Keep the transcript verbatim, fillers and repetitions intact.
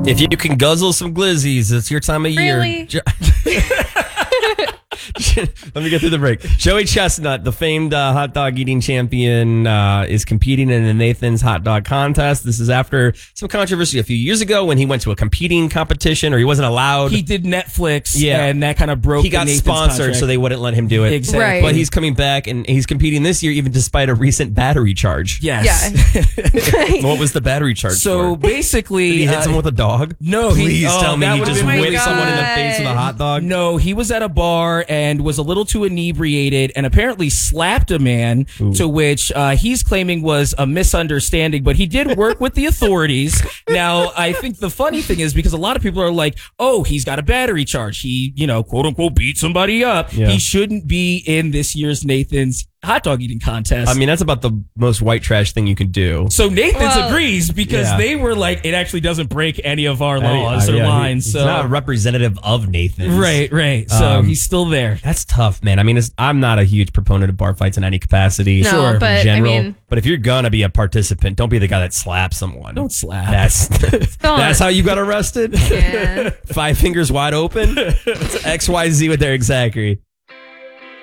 If you can guzzle some glizzies, it's your time of Really? year. Jo- Let me get through the break. Joey Chestnut, the famed uh, hot dog eating champion, uh, is competing in the Nathan's hot dog contest. This is after some controversy a few years ago when he went to a competing competition, or he wasn't allowed. He did Netflix, Yeah. and that kind of broke. He got the Nathan's sponsored, contract. so they wouldn't let him do it. Exactly. Right. But he's coming back, and he's competing this year, even despite a recent battery charge. Yes. Yeah. What was the battery charge So for? basically, Did he hit uh, someone with a dog? no, he- Please oh, tell me that he would've just been whipped really someone in the good. face with a hot dog. No, he was at a bar and was a little too inebriated and apparently slapped a man, Ooh. to which uh, he's claiming was a misunderstanding, but he did work with the authorities. Now, I think the funny thing is because a lot of people are like, oh, he's got a battery charge. He, you know, quote unquote, beat somebody up. Yeah. He shouldn't be in this year's Nathan's hot dog eating contest. I mean, that's about the most white trash thing you can do. So Nathan's Well- agrees because Yeah. they were like, it actually doesn't break any of our laws Uh, or yeah, he- lines. He's So not a representative of Nathan's. right, right. So Um, he's still there. That's tough, man. I mean, it's, I'm not a huge proponent of bar fights in any capacity. No, sure, but, I in general. mean- but if you're gonna be a participant, don't be the guy that slaps someone. Don't slap. That's Don't. that's how you got arrested. Yeah. Five fingers wide open. It's X Y Z with Eric Zachary.